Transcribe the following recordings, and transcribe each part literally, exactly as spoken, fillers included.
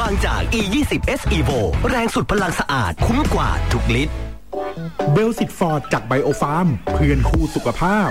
บางจาก อี ยี่สิบ เอส Evo แรงสุดพลังสะอาดคุ้มกว่าทุกลิตรเบลสิตฟอร์ดจากไบโอฟาร์มเพื่อนคู่สุขภาพ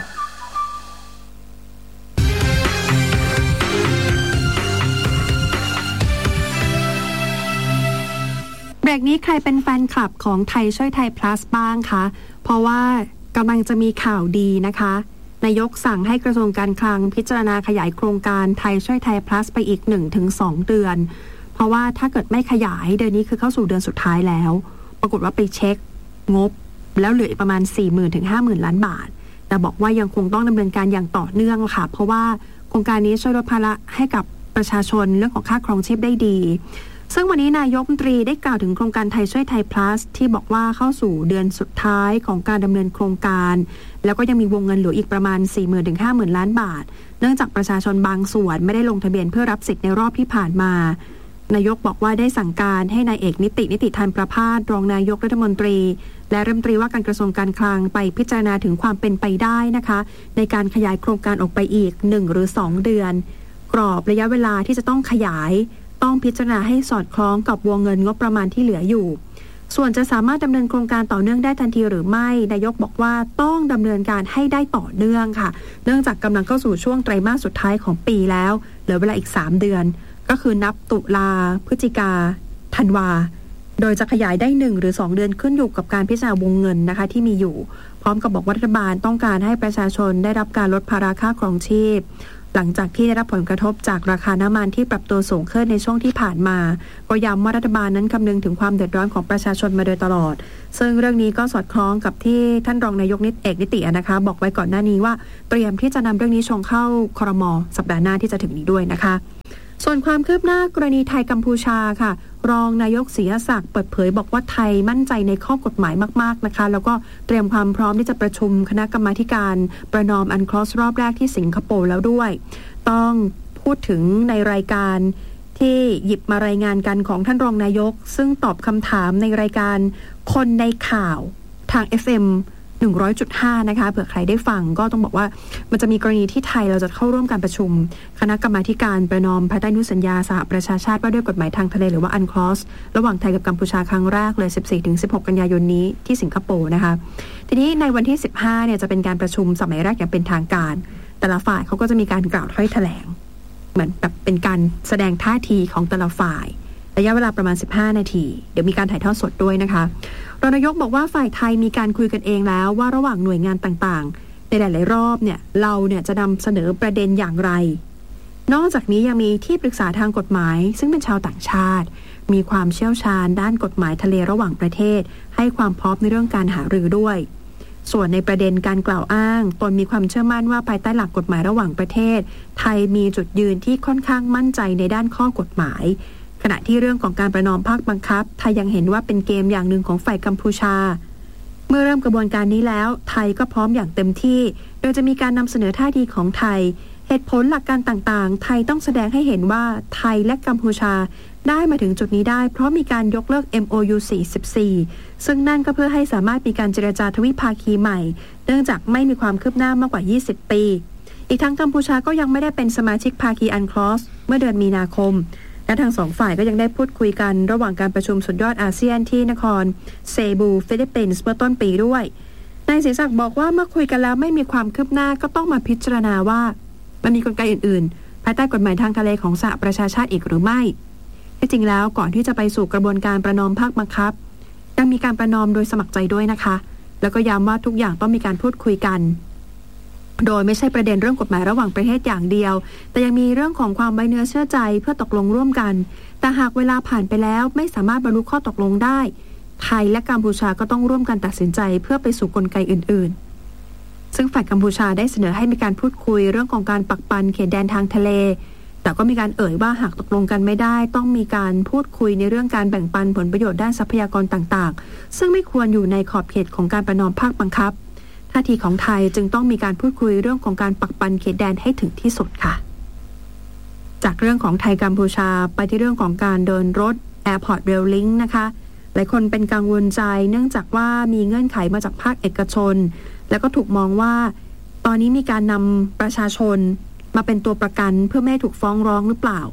เบรกนี้ใครเป็นแฟนคลับของไทยช่วยไทย plus บ้างคะเพราะว่ากำลังจะมีข่าวดีนะคะนายกสั่งให้กระทรวงการคลังพิจารณาขยายโครงการไทยช่วยไทย plus ไปอีก หนึ่งถึงสอง เดือนเพราะว่าถ้าเกิดไม่ขยายเดือนนี้คือเข้าสู่เดือนสุดท้ายแล้วปรากฏว่าไปเช็คงบแล้วเหลืออีกประมาณ สี่หมื่น ถึง ห้าหมื่น ล้านบาทแต่บอกว่ายังคงต้องดำเนินการอย่างต่อเนื่องค่ะเพราะว่าโครงการนี้ช่วยลดภาระให้กับประชาชนเรื่องของค่าครองชีพได้ดีซึ่งวันนี้นายกรัฐมนตรีได้กล่าวถึงโครงการไทยช่วยไทย plus ที่บอกว่าเข้าสู่เดือนสุดท้ายของการดำเนินโครงการแล้วก็ยังมีวงเงินเหลืออีกประมาณ สี่หมื่น ถึง ห้าหมื่น ล้านบาทเนื่องจากประชาชนบางส่วนไม่ได้ลงทะเบียนเพื่อรับสิทธิ์ในรอบที่ผ่านมานายกบอกว่าได้สั่งการให้นายเอกนิตินิติธันประภาสรองนายกรัฐมนตรีและรัฐมนตรีว่าการกระทรวงการคลังไปพิจารณาถึงความเป็นไปได้นะคะในการขยายโครงการออกไปอีกหนึ่งหรือสองเดือนกรอบระยะเวลาที่จะต้องขยายต้องพิจารณาให้สอดคล้องกับวงเงินงบประมาณที่เหลืออยู่ส่วนจะสามารถดำเนินโครงการต่อเนื่องได้ทันทีหรือไม่นายกบอกว่าต้องดำเนินการให้ได้ต่อเนื่องค่ะเนื่องจากกำลังเข้าสู่ช่วงไตรมาสสุดท้ายของปีแล้วเหลือเวลาอีกสามเดือนก็คือนับตุลาพฤศจิกาธันวาโดยจะขยายได้หนึ่งหรือสองเดือนขึ้นอยู่กับการพิจารณาวงเงินนะคะที่มีอยู่พร้อมกับบอกว่ารัฐบาลต้องการให้ประชาชนได้รับการลดภาระค่าครองชีพหลังจากที่ได้รับผลกระทบจากราคาน้ำมันที่ปรับตัวสูงขึ้นในช่วงที่ผ่านมาก็ย้ำว่ารัฐบาลนั้นคำนึงถึงความเดือดร้อนของประชาชนมาโดยตลอดซึ่งเรื่องนี้ก็สอดคล้องกับที่ท่านรองนายกนิติเอกนิตินะคะบอกไว้ก่อนหน้านี้ว่าเตรียมที่จะนำเรื่องนี้ชงเข้าครม.สัปดาห์หน้าที่จะถึงนี้ด้วยนะคะส่วนความคืบหน้ากรณีไทยกัมพูชาค่ะรองนายกศรีศักดิ์เปิดเผยบอกว่าไทยมั่นใจในข้อกฎหมายมากๆนะคะแล้วก็เตรียมความพร้อมที่จะประชุมคณะกรรมาการประนอมอันคลอสรอบแรกที่สิงคโปร์แล้วด้วยต้องพูดถึงในรายการที่หยิบมารายงานกันของท่านรองนายกซึ่งตอบคำถามในรายการคนในข่าวทาง เอฟ เอ็ม หนึ่งร้อยจุดห้า นะคะเผื่อใครได้ฟังก็ต้องบอกว่ามันจะมีกรณีที่ไทยเราจะเข้าร่วมการประชุมคณะกรรมาการประนอมภายใต้อนุสัญญาสหประชาชาติว่าด้วยกฎหมายทางทะเลหรือว่าอันคลอสระหว่างไทยกับกัมพูชาครั้งแรกเลย สิบสี่ถึงสิบหก กันยายนนี้ที่สิงคโปร์นะคะทีนี้ในวันที่สิบห้าเนี่ยจะเป็นการประชุมสมัยแรกอย่างเป็นทางการแต่ละฝ่ายเขาก็จะมีการกล่าวถ้อยแถลงเหมือนแบบเป็นการแสดงท่าทีของแต่ละฝ่ายระยะเวลาประมาณสิบห้านาทีเดี๋ยวมีการถ่ายทอดสดด้วยนะคะรองนายกบอกว่าฝ่ายไทยมีการคุยกันเองแล้วว่าระหว่างหน่วยงานต่างๆในหลายๆรอบเนี่ยเราเนี่ยจะนำเสนอประเด็นอย่างไรนอกจากนี้ยังมีที่ปรึกษาทางกฎหมายซึ่งเป็นชาวต่างชาติมีความเชี่ยวชาญด้านกฎหมายทะเลระหว่างประเทศให้ความพร้อมในเรื่องการหารือด้วยส่วนในประเด็นการกล่าวอ้างตนมีความเชื่อมั่นว่าภายใต้หลักกฎหมายระหว่างประเทศไทยมีจุดยืนที่ค่อนข้างมั่นใจในด้านข้อกฎหมายขณะที่เรื่องของการประนอมภาคบังคับไทยยังเห็นว่าเป็นเกมอย่างหนึ่งของฝ่ายกัมพูชาเมื่อเริ่มกระบวนการนี้แล้วไทยก็พร้อมอย่างเต็มที่โดยจะมีการนำเสนอท่าทีของไทยเหตุผลหลักการต่างๆไทยต้องแสดงให้เห็นว่าไทยและกัมพูชาได้มาถึงจุดนี้ได้เพราะมีการยกเลิก เอ็ม โอ ยู สี่สิบสี่ ซึ่งนั่นก็เพื่อให้สามารถมีการเจรจาทวิภาคีใหม่เนื่องจากไม่มีความคืบหน้ามากกว่ายี่สิบปีอีกทั้งกัมพูชาก็ยังไม่ได้เป็นสมาชิกภาคีอันคลอสเมื่อเดือนมีนาคมและทั้งสองฝ่ายก็ยังได้พูดคุยกันระหว่างการประชุมสุดยอดอาเซียนที่นครเซบูฟิลิปปินส์เมื่อต้นปีด้วยนายศรีศักดิ์บอกว่าเมื่อคุยกันแล้วไม่มีความคืบหน้าก็ต้องมาพิจารณาว่ามันมีกลไกอื่นๆภายใต้กฎหมายทางทะเลของสหประชาชาติอีกหรือไม่ที่จริงแล้วก่อนที่จะไปสู่กระบวนการประนอมภาคบังคับยังมีการประนอมโดยสมัครใจด้วยนะคะแล้วก็ย้ำว่าทุกอย่างต้องมีการพูดคุยกันโดยไม่ใช่ประเด็นเรื่องกฎหมายระหว่างประเทศอย่างเดียวแต่ยังมีเรื่องของความไว้เนื้อเชื่อใจเพื่อตกลงร่วมกันแต่หากเวลาผ่านไปแล้วไม่สามารถบรรลุข้อตกลงได้ไทยและกัมพูชาก็ต้องร่วมกันตัดสินใจเพื่อไปสู่กลไกอื่นๆซึ่งฝ่ายกัมพูชาได้เสนอให้มีการพูดคุยเรื่องของการปักปันเขตแดนทางทะเลแต่ก็มีการเอ่ยว่าหากตกลงกันไม่ได้ต้องมีการพูดคุยในเรื่องการแบ่งปันผลประโยชน์ด้านทรัพยากรต่างๆซึ่งไม่ควรอยู่ในขอบเขตของการประนอมภาคบังคับท่าทีของไทยจึงต้องมีการพูดคุยเรื่องของการปักปันเขตแดนให้ถึงที่สุดค่ะจากเรื่องของไทยกัมพูชาไปที่เรื่องของการเดินรถ Airport Rail Link นะคะหลายคนเป็นกังวลใจเนื่องจากว่ามีเงื่อนไขมาจากภาคเอกชนแล้วก็ถูกมองว่าตอนนี้มีการนำประชาชนมาเป็นตัวประกันเพื่อไม่ให้ถูกฟ้องร้องหรือเปล่า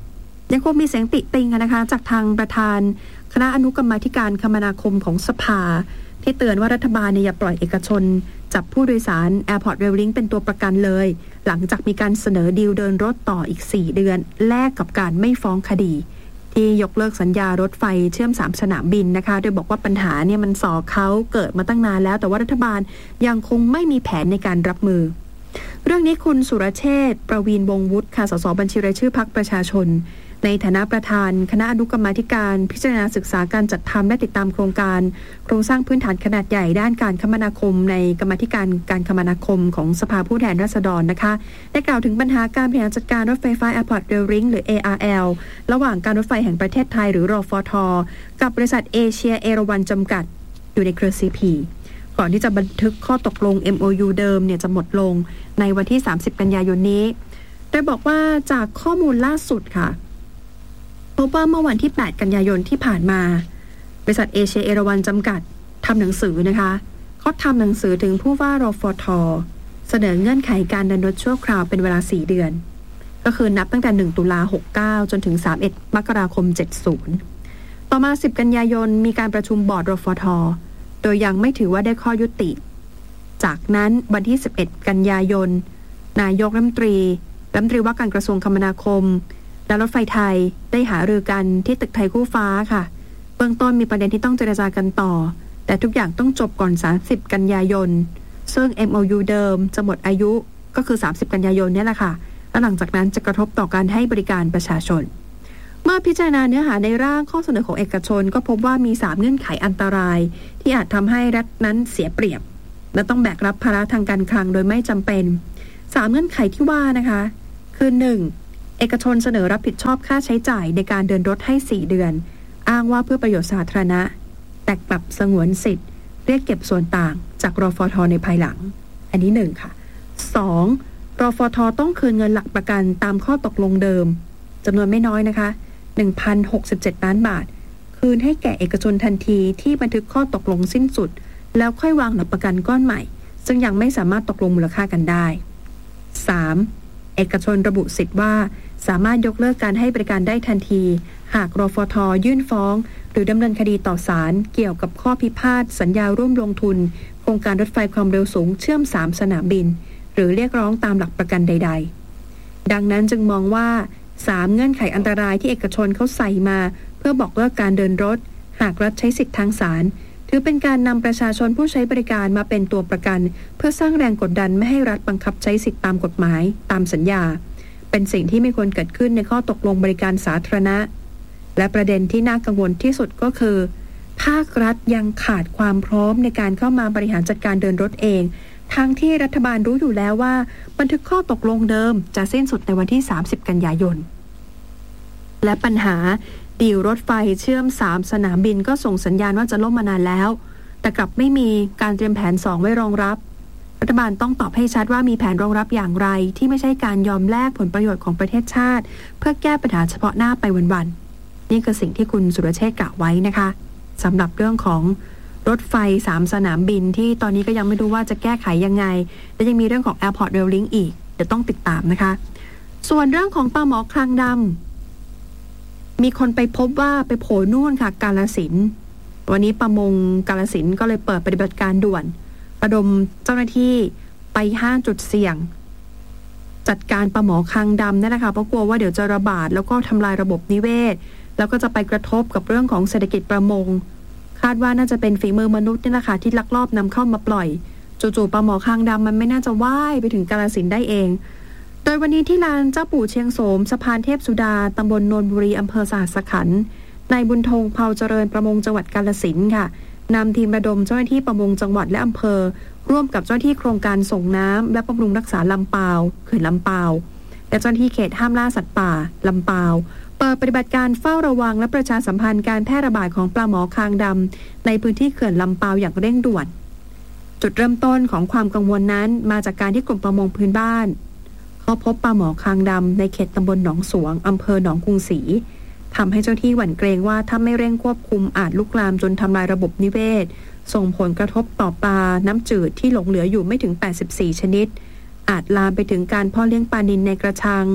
ยังคงมีเสียงติติงนะคะจากทางประธานคณะอนุกรรมาธิการคมนาคมของสภาที่เตือนว่ารัฐบาลเนี่ยอย่าปล่อยเอกชนจับผู้โดยสาร Airport Rail Link เป็นตัวประกันเลยหลังจากมีการเสนอดีลเดินรถต่ออีกสี่เดือนแลกกับการไม่ฟ้องคดีที่ยกเลิกสัญญารถไฟเชื่อมสามสนามบินนะคะโดยบอกว่าปัญหาเนี่ยมันส่อเขาเกิดมาตั้งนานแล้วแต่ว่ารัฐบาลยังคงไม่มีแผนในการรับมือเรื่องนี้คุณสุรเชษฐ์ประวีณวงศ์วุฒิค่ะสสบัญชีรายชื่อพรรคประชาชนในฐานะประธานคณะอนุกรรมาธิการพิจารณาศึกษาการจัดทำและติดตามโครงการโครงสร้างพื้นฐานขนาดใหญ่ด้านการคมนาคมในกรรมาธิการการคมนาคมของสภาผู้แทนราษฎรนะคะได้กล่าวถึงปัญหาการบริหารจัดการรถไฟฟ้า Airport Rail Link หรือ เอ อาร์ แอล ระหว่างการรถไฟแห่งประเทศไทยหรือรฟท.กับบริษัทเอเชียเอราวัณจำกัดอยู่ในเครือ ซี พี ก่อนที่จะบันทึกข้อตกลง เอ็ม โอ ยู เดิมเนี่ยจะหมดลงในวันที่สามสิบกันยายนนี้โดยบอกว่าจากข้อมูลล่าสุดค่ะพบว่าเมื่อวันที่แปดกันยายนที่ผ่านมาบริษัทเอเชียเอราวัณจำกัดทำหนังสือนะคะเขาทำหนังสือถึงผู้ว่ารฟท.เสนอเงื่อนไขการเดินรถชั่วคราวเป็นเวลาสี่เดือนก็คือนับตั้งแต่หนึ่งตุลาหกสิบเก้าจนถึงสามสิบเอ็ดมกราคมเจ็ดสิบต่อมาสิบกันยายนมีการประชุมบอร์ดรฟท.โดยยังไม่ถือว่าได้ข้อยุติจากนั้นวันที่สิบเอ็ดกันยายนนายกรัฐมนตรีรัฐมนตรีว่าการกระทรวงคมนาคมและรถไฟไทยได้หารือกันที่ตึกไทยคู่ฟ้าค่ะเบื้องต้นมีประเด็นที่ต้องเจรจากันต่อแต่ทุกอย่างต้องจบก่อนสามสิบกันยายนซึ่ง เอ็ม โอ ยู เดิมจะหมดอายุก็คือสามสิบกันยายนนี่แหละค่ะและหลังจากนั้นจะกระทบต่อการให้บริการประชาชนเมื่อพิจารณาเนื้อหาในร่างข้อเสนอของเอกชนก็พบว่ามีสามเงื่อนไขอันตรายที่อาจทำให้รัฐนั้นเสียเปรียบและต้องแบกรับภาระทางการคลังโดยไม่จำเป็นสามเงื่อนไขที่ว่านะคะคือหนึ่งเอกชนเสนอรับผิดชอบค่าใช้จ่ายในการเดินรถให้สี่เดือนอ้างว่าเพื่อประโยชน์สาธารณะแต่กลับสงวนสิทธิ์เรียกเก็บส่วนต่างจากรฟท.ในภายหลังอันนี้หนึ่งค่ะสองรฟท.ต้องคืนเงินหลักประกันตามข้อตกลงเดิมจำนวนไม่น้อยนะคะ หนึ่งพันหกสิบเจ็ด ล้านบาทคืนให้แก่เอกชนทันทีที่บันทึกข้อตกลงสิ้นสุดแล้วค่อยวางหลักประกันก้อนใหม่ซึ่งยังไม่สามารถตกลงมูลค่ากันได้สามเอกชนระบุสิทธิ์ว่าสามารถยกเลิกการให้บริการได้ทันทีหากรฟท.ยื่นฟ้องหรือดำเนินคดีต่อศาลเกี่ยวกับข้อพิพาทสัญญาร่วมลงทุนโครงการรถไฟความเร็วสูงเชื่อมสามสนามบินหรือเรียกร้องตามหลักประกันใดๆดังนั้นจึงมองว่าสามเงื่อนไขอันตรายที่เอกชนเขาใส่มาเพื่อบอกเลิกการเดินรถหากรัฐใช้สิทธิทางศาลถือเป็นการนำประชาชนผู้ใช้บริการมาเป็นตัวประกันเพื่อสร้างแรงกดดันไม่ให้รัฐบังคับใช้สิทธิตามกฎหมายตามสัญญาเป็นสิ่งที่ไม่ควรเกิดขึ้นในข้อตกลงบริการสาธารณะและประเด็นที่น่ากังวลที่สุดก็คือภาครัฐยังขาดความพร้อมในการเข้ามาบริหารจัดการเดินรถเองทั้งที่รัฐบาลรู้อยู่แล้วว่าบันทึกข้อตกลงเดิมจะสิ้นสุดในวันที่สามสิบกันยายนและปัญหาดีลรถไฟเชื่อมสามสนามบินก็ส่งสัญญาณว่าจะล่มมานานแล้วแต่กลับไม่มีการเตรียมแผนสองไว้รองรับรัฐบาลต้องตอบให้ชัดว่ามีแผนรองรับอย่างไรที่ไม่ใช่การยอมแลกผลประโยชน์ของประเทศชาติเพื่อแก้ปัญหาเฉพาะหน้าไปวันๆนี่คือสิ่งที่คุณสุรเชษฐ์กล่าวไว้นะคะสำหรับเรื่องของรถไฟสามสนามบินที่ตอนนี้ก็ยังไม่รู้ว่าจะแก้ไขยังไงและยังมีเรื่องของ Airport Rail Link อีกเดี๋ยวต้องติดตามนะคะส่วนเรื่องของปลาหมอคางดำมีคนไปพบว่าไปโผล่นู่นค่ะกาฬสินธุ์วันนี้ประมงกาฬสินธุ์ก็เลยเปิดปฏิบัติการด่วนระดมเจ้าหน้าที่ไปห้าจุดเสี่ยงจัดการปลาหมอคางดำนั่นแหละค่ะเพราะกลัวว่าเดี๋ยวจะระบาดแล้วก็ทำลายระบบนิเวศแล้วก็จะไปกระทบกับเรื่องของเศรษฐกิจประมงคาดว่าน่าจะเป็นฝีมือมนุษย์นี่แหละค่ะที่ลักลอบนำเข้ามาปล่อยจู่ๆปลาหมอคางดำมันไม่น่าจะว่ายไปถึงกาฬสินธุ์ได้เองโดยวันนี้ที่ลานเจ้าปู่เชียงโสมสะพานเทพสุดาตำบลโนนบุรีอำเภอสหัสขันธ์นายบุญธงเผาเจริญประมงจังหวัดกาฬสินธุ์ค่ะนำทีมระดมเจ้าหน้าที่ประมงจังหวัดและอำเภอร่วมกับเจ้าหน้าที่โครงการส่งน้ำและบำรุงรักษาลำปาวเขื่อนลำปาวและเจ้าหน้าที่เขตห้ามล่าสัตว์ป่าลำปาวเปิดปฏิบัติการเฝ้าระวังและประชาสัมพันธ์การแพร่ระบาดของปลาหมอคางดำในพื้นที่เขื่อนลำปาวอย่างเร่งด่วนจุดเริ่มต้นของความกังวลนั้นมาจากการที่กลุ่มประมงพื้นบ้านเขาพบปลาหมอคางดำในเขตตำบลหนองสวงอำเภอหนองกรุงศรีทำให้เจ้าที่หวั่นเกรงว่าถ้าไม่เร่งควบคุมอาจลุกลามจนทำลายระบบนิเวศส่งผลกระทบต่อปลาน้ำจืดที่หลงเหลืออยู่ไม่ถึงแปดสิบสี่ชนิดอาจลามไปถึงการเพาะเลี้ยงปลานิลในกระชังห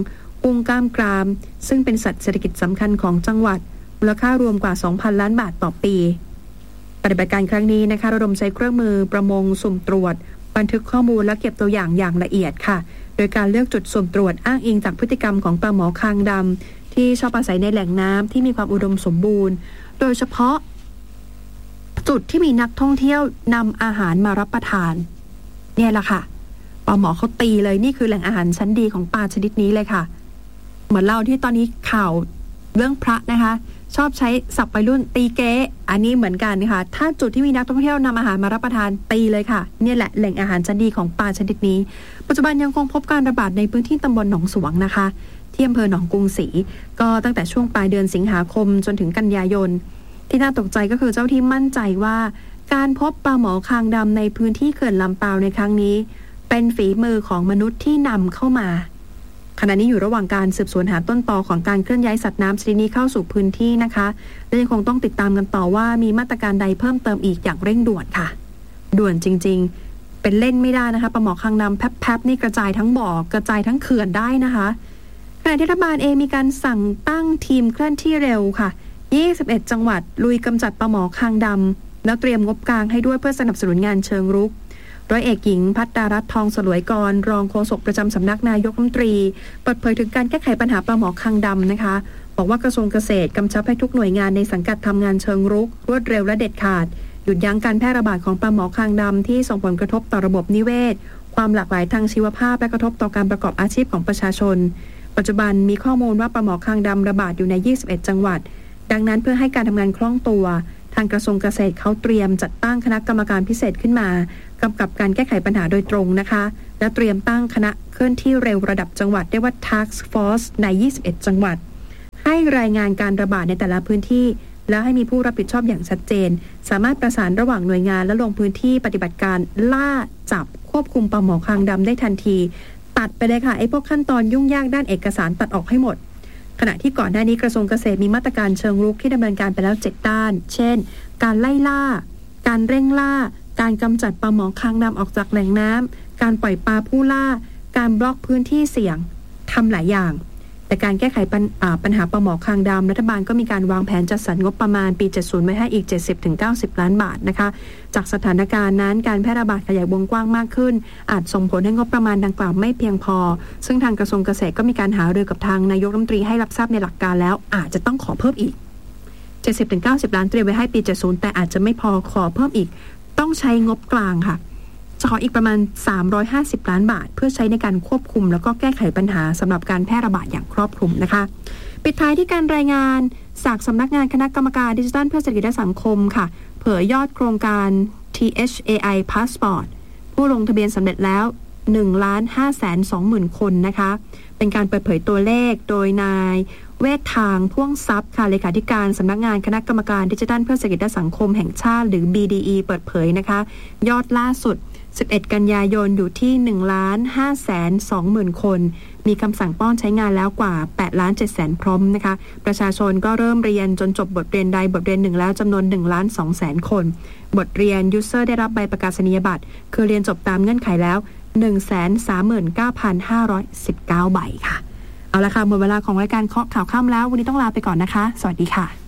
กุ้งกล้ามกรามซึ่งเป็นสัตว์เศรษฐกิจสำคัญของจังหวัดมูลค่ารวมกว่า สองพัน ล้านบาทต่อปีปฏิบัติการครั้งนี้นะคะระดมใช้เครื่องมือประมงสุ่มตรวจบันทึกข้อมูลและเก็บตัวอย่างอย่างละเอียดค่ะโดยการเลือกจุดสุ่มตรวจอ้างอิงจากพฤติกรรมของปลาหมอคางดำที่ชอบอาศัยในแหล่งน้ำที่มีความอุดมสมบูรณ์โดยเฉพาะจุดที่มีนักท่องเที่ยวนำอาหารมารับประทานเนี่ยแหละค่ะปลาหมอเขาตีเลยนี่คือแหล่งอาหารชั้นดีของปลาชนิดนี้เลยค่ะเหมือนเราที่ตอนนี้ข่าวเรื่องพระนะคะชอบใช้ศัพท์วัยรุ่นตีเก๊อันนี้เหมือนกันค่ะถ้าจุดที่มีนักท่องเที่ยวนำอาหารมารับประทานตีเลยค่ะเนี่ยแหละแหล่งอาหารชั้นดีของปลาชนิดนี้ปัจจุบันยังคงพบการระบาดในพื้นที่ตำบลหนองสวงนะคะที่อำเภอหนองกรุงศรีก็ตั้งแต่ช่วงปลายเดือนสิงหาคมจนถึงกันยายนที่น่าตกใจก็คือเจ้าที่มั่นใจว่าการพบปลาหมอคางดำในพื้นที่เขื่อนลำปาวในครั้งนี้เป็นฝีมือของมนุษย์ที่นำเข้ามาขณะนี้อยู่ระหว่างการสืบสวนหาต้นตอของการเคลื่อนย้ายสัตว์น้ำชนิดนี้เข้าสู่พื้นที่นะคะและยังคงต้องติดตามกันต่อว่ามีมาตรการใดเพิ่มเติมอีกอย่างเร่งด่วนค่ะด่วนจริงๆเป็นเล่นไม่ได้นะคะปลาหมอคางดำแป๊บๆนี่กระจายทั้งบ่อกระจายทั้งเขื่อนได้นะคะขณะที่รัฐบาลเองมีการสั่งตั้งทีมเคลื่อนที่เร็วค่ะยี่สิบเอ็ดจังหวัดลุยกำจัดปลาหมอคางดำแล้วเตรียมงบกลางให้ด้วยเพื่อสนับสนุนงานเชิงรุกร้อยเอกหญิงภัตตารัตน์ทองสลวยกรรองโฆษกประจำสำนักนายกรัฐมนตรีเปิดเผยถึงการแก้ไขปัญหาปลาหมอคางดำนะคะบอกว่ากระทรวงเกษตรกำชับให้ทุกหน่วยงานในสังกัดทำงานเชิงรุกรวดเร็วและเด็ดขาดหยุดยั้งการแพร่ระบาดของปลาหมอคางดำที่ส่งผลกระทบต่อระบบนิเวศความหลากหลายทางชีวภาพและกระทบต่อการประกอบอาชีพของประชาชนปัจจุบันมีข้อมูลว่าปลาหมอคางดำระบาดอยู่ในยี่สิบเอ็ดจังหวัดดังนั้นเพื่อให้การทำงานคล่องตัวทางกระทรวงเกษตรเขาเตรียมจัดตั้งคณะกรรมการพิเศษขึ้นมากำกับการแก้ไขปัญหาโดยตรงนะคะและเตรียมตั้งคณะเคลื่อนที่เร็วระดับจังหวัดเรียกว่า Task Force ในยี่สิบเอ็ดจังหวัดให้รายงานการระบาดในแต่ละพื้นที่และให้มีผู้รับผิดชอบอย่างชัดเจนสามารถประสานระหว่างหน่วยงานและลงพื้นที่ปฏิบัติการล่าจับควบคุมปลาหมอคางดำได้ทันทีตัดไปเลยค่ะไอ้พวกขั้นตอนยุ่งยากด้านเอกสารตัดออกให้หมดขณะที่ก่อนหน้านี้กระทรวงเกษตรมีมาตรการเชิงรุกที่ดำเนินการไปแล้วเจ็ดด้านเช่นการไล่ล่าการเร่งล่าการกำจัดปลาหมอคางดำออกจากแหล่งน้ำการปล่อยปลาผู้ล่าการบล็อกพื้นที่เสี่ยงทำหลายอย่างแต่การแก้ไขปัญ, ปัญหาปลาหมอคางดำรัฐบาลก็มีการวางแผนจัดสรรงบประมาณปีเจ็ดสิบไว้ให้อีก เจ็ดสิบถึงเก้าสิบ ล้านบาทนะคะจากสถานการณ์นั้นการแพร่ระบาดขยายวงกว้างมากขึ้นอาจส่งผลให้งบประมาณดังกล่าวไม่เพียงพอซึ่งทางกระทรวงเกษตรก็มีการหารือกับทางนายกรัฐมนตรีให้รับทราบในหลักการแล้วอาจจะต้องขอเพิ่มอีก เจ็ดสิบถึงเก้าสิบ ล้านเตรียมไว้ให้ปีเจ็ดสิบแต่อาจจะไม่พอขอเพิ่มอีกต้องใช้งบกลางค่ะจะขออีกประมาณสามร้อยห้าสิบล้านบาทเพื่อใช้ในการควบคุมแล้วก็แก้ไขปัญหาสำหรับการแพร่ระบาดอย่างครอบคลุมนะคะปิดท้ายที่การรายงานจากสำนักงานคณะกรรมการดิจิทัลเพื่อเศรษฐกิจและสังคมค่ะเผยยอดโครงการ ที เอช เอ ไอ Passport ผู้ลงทะเบียนสำเร็จแล้ว หนึ่งล้านห้าแสนสองหมื่น คนนะคะเป็นการเปิดเผยตัวเลขโดยนายเวชทางพ่วงทรัพย์ค่ะเลขาธิการสำนักงานคณะกรรมการดิจิทัลเพื่อเศรษฐกิจและสังคมแห่งชาติหรือ บี ดี อี เปิดเผยนะคะยอดล่าสุดสิบเอ็ดกันยายนอยู่ที่ หนึ่งล้านห้าแสนสองหมื่น คนมีคำสั่งป้อนใช้งานแล้วกว่า แปดล้านเจ็ดแสน พร้อมนะคะประชาชนก็เริ่มเรียนจนจบบทเรียนใดบทเรียนหนึ่งแล้วจำนวน หนึ่งล้านสองแสน คนบทเรียนยูเซอร์ได้รับใบประกาศนียบัตรคือเรียนจบตามเงื่อนไขแล้ว หนึ่งแสนสามหมื่นเก้าพันห้าร้อยสิบเก้า ใบค่ะเอาละค่ะหมดเวลาของรายการเคาะข่าวค่ำแล้ววันนี้ต้องลาไปก่อนนะคะสวัสดีค่ะ